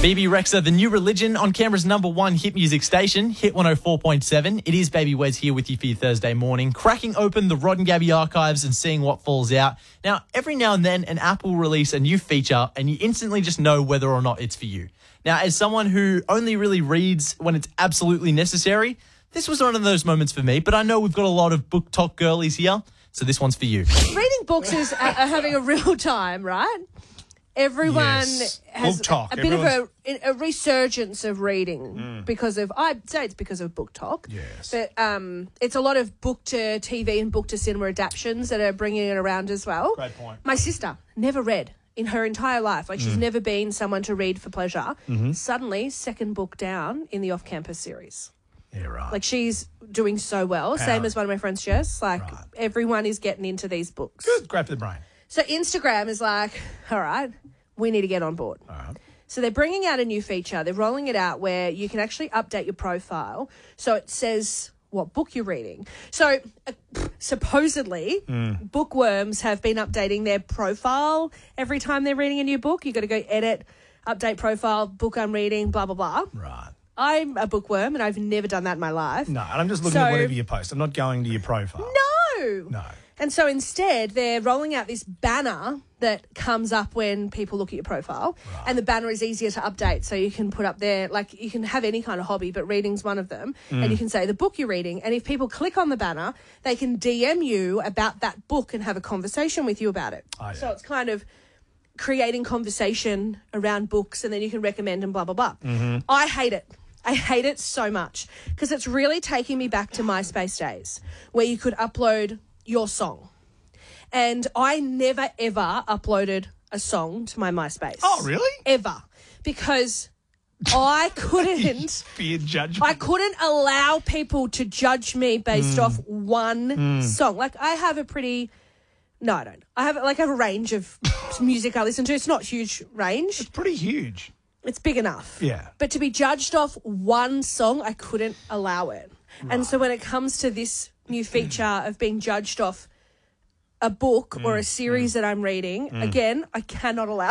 BB Rexa, the new religion on Canberra's #1 hit music station, Hit 104.7. It is Baby Wes here with you for your Thursday morning, cracking open the Rod and Gabby archives and seeing what falls out. Now, every now and then, an app will release a new feature and you instantly just know whether or not it's for you. Now, as someone who only really reads when it's absolutely necessary, this was one of those moments for me, but I know we've got a lot of book talk girlies here, so this one's for you. Reading books is having a real time, right? Everyone has Book talk. a bit of a resurgence of reading because of, I'd say it's because of Book Talk. Yes. But it's a lot of book to TV and book to cinema adaptions that are bringing it around as well. Great point. My sister never read in her entire life. Like, she's never been someone to read for pleasure. Suddenly, second book down in the off-campus series. Yeah, right. Like, she's doing so well. Same as one of my friends, Jess. Like, everyone is getting into these books. Good. Great for the brain. So Instagram is like, all right, we need to get on board. All right. So they're bringing out a new feature. They're rolling it out where you can actually update your profile so it says what book you're reading. So supposedly bookworms have been updating their profile every time they're reading a new book. You've got to go edit, update profile, book I'm reading, blah, blah, blah. Right. I'm a bookworm and I've never done that in my life. No, and I'm just looking at whatever you post. I'm not going to your profile. No. And so instead, they're rolling out this banner that comes up when people look at your profile. Right. And the banner is easier to update. So you can put up there, like, you can have any kind of hobby, but reading's one of them. And you can say the book you're reading. And if people click on the banner, they can DM you about that book and have a conversation with you about it. Oh, yeah. So it's kind of creating conversation around books, and then you can recommend and blah, blah, blah. I hate it. I hate it so much because it's really taking me back to MySpace days where you could upload your song. And I never, ever uploaded a song to my MySpace. Oh, really? Ever. Because I couldn't... Feared judgment. I couldn't allow people to judge me based off one song. Like, I have a pretty... No, I don't. I have a range of music I listen to. It's not huge range. It's pretty huge. It's big enough. Yeah. But to be judged off one song, I couldn't allow it. Right. And so when it comes to this new feature of being judged off a book or a series that I'm reading, again, I cannot allow